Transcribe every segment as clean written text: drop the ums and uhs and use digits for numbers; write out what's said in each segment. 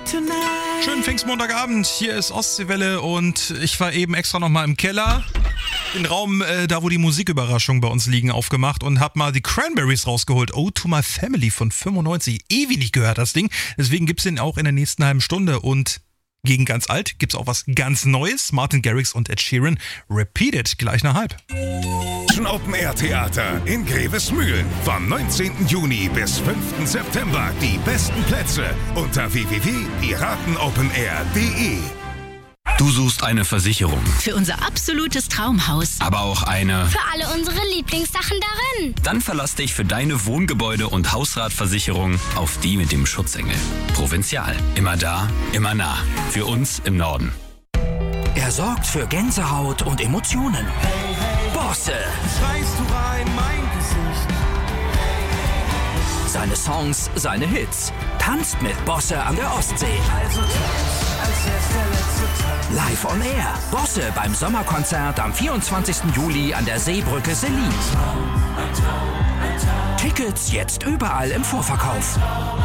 Schönen Pfingstmontagabend, hier ist Ostseewelle und ich war eben extra nochmal im Keller, den Raum, da wo die Musiküberraschungen bei uns liegen, aufgemacht und hab mal die Cranberries rausgeholt. Oh to My Family von 95, ewig nicht gehört das Ding, deswegen gibt's den auch in der nächsten halben Stunde und gegen ganz alt gibt's auch was ganz Neues, Martin Garrix und Ed Sheeran, Repeat It, gleich nach halb. Open Air Theater in Grevesmühlen. Vom 19. Juni bis 5. September. Die besten Plätze unter www.piratenopenair.de. Du suchst eine Versicherung. Für unser absolutes Traumhaus. Aber auch eine... Für alle unsere Lieblingssachen darin. Dann verlass dich für deine Wohngebäude- und Hausratversicherung auf die mit dem Schutzengel. Provinzial. Immer da, immer nah. Für uns im Norden. Er sorgt für Gänsehaut und Emotionen. Bosse. Schreist du rein, mein Gesicht. Seine Songs, seine Hits. Tanzt mit Bosse an der Ostsee. Also tanz, als wär's der letzte Tag. Live on Air. Bosse beim Sommerkonzert am 24. Juli an der Seebrücke Selin. Tickets jetzt überall im Vorverkauf.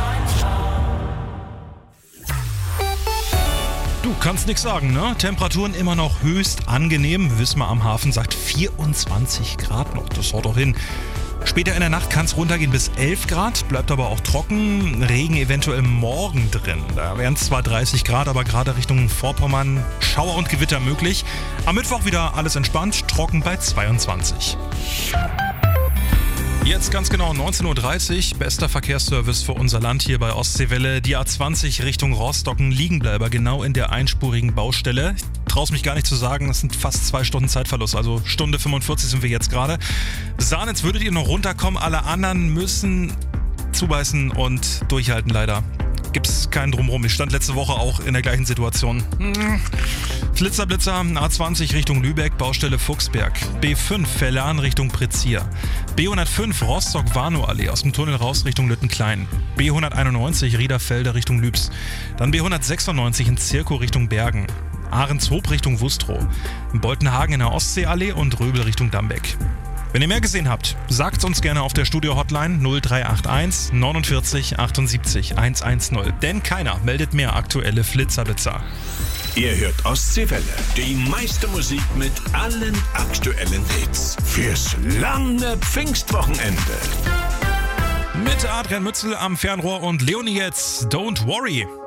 Du kannst nichts sagen, ne? Temperaturen immer noch höchst angenehm. Wismar am Hafen sagt 24 Grad noch, das haut doch hin. Später in der Nacht kann es runtergehen bis 11 Grad, bleibt aber auch trocken. Regen eventuell morgen drin. Da wären es zwar 30 Grad, aber gerade Richtung Vorpommern Schauer und Gewitter möglich. Am Mittwoch wieder alles entspannt, trocken bei 22. Jetzt ganz genau 19.30 Uhr, bester Verkehrsservice für unser Land hier bei Ostseewelle. Die A20 Richtung Rostocken, Liegenbleiber, genau in der einspurigen Baustelle. Ich traue mich gar nicht zu sagen, es sind fast 2 Stunden Zeitverlust, also Stunde 45 sind wir jetzt gerade. Sahnitz würdet ihr noch runterkommen, alle anderen müssen zubeißen und durchhalten leider. Gibt's keinen Drumherum. Ich stand letzte Woche auch in der gleichen Situation. Flitzer, A20 Richtung Lübeck, Baustelle Fuchsberg. B5 Verlan Richtung Prezier. B105 Rostock-Warnow-Allee aus dem Tunnel raus Richtung Lüttenklein. B191 Riederfelde Richtung Lübs. Dann B196 in Zirkow Richtung Bergen. Ahrenshoop Richtung Wustrow. Boltenhagen in der Ostseeallee und Röbel Richtung Dambeck. Wenn ihr mehr gesehen habt, sagt's uns gerne auf der Studio-Hotline 0381 49 78 110. Denn keiner meldet mehr aktuelle Flitzerblitzer. Ihr hört Ostseewelle. Die meiste Musik mit allen aktuellen Hits. Fürs lange Pfingstwochenende. Mit Adrian Mützel am Fernrohr und Leonie jetzt, Don't Worry.